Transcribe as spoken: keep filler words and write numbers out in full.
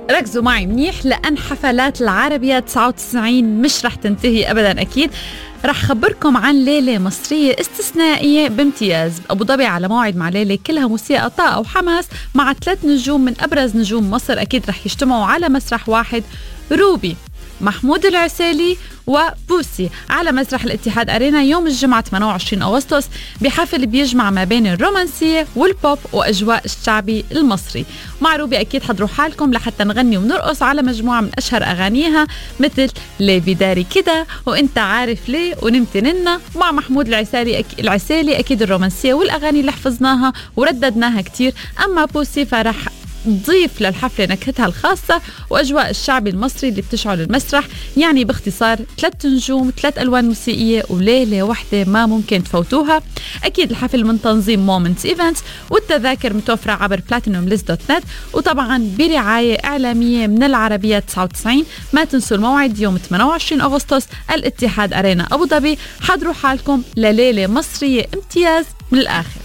ركزوا معي منيح لأن حفلات العربية تسعة وتسعين مش رح تنتهي أبدا. أكيد رح خبركم عن ليلة مصرية استثنائية بامتياز بأبو ظبي على موعد مع ليلة كلها موسيقى طاقة وحماس مع ثلاث نجوم من أبرز نجوم مصر. أكيد رح يجتمعوا على مسرح واحد، روبي، محمود العسيلي وبوسي، على مسرح الاتحاد أرينا يوم الجمعة ثمانية وعشرين أغسطس بحفل بيجمع ما بين الرومانسية والبوب وأجواء الشعبي المصري. مع روبي أكيد حضروا حالكم لحتى نغني ونرقص على مجموعة من أشهر أغانيها مثل ليه بداري كده وإنت عارف ليه ونمت ننا. مع محمود العسيلي أك... العسيلي أكيد الرومانسية والأغاني اللي حفظناها ورددناها كتير. أما بوسي فرح تضيف للحفلة نكهتها الخاصة وأجواء الشعبي المصري اللي بتشعل المسرح. يعني باختصار ثلاث نجوم، ثلاث ألوان موسيقية وليلة واحدة ما ممكن تفوتوها. أكيد الحفل من تنظيم مومنتس إيفنتس والتذاكر متوفرة عبر بلاتينوم ليست دوت نت وطبعا برعاية إعلامية من العربية تسعة وتسعين. ما تنسوا الموعد يوم ثمانية وعشرين أغسطس الاتحاد أرينا أبو ظبي. حضروا حالكم لليلة مصرية امتياز من الآخر.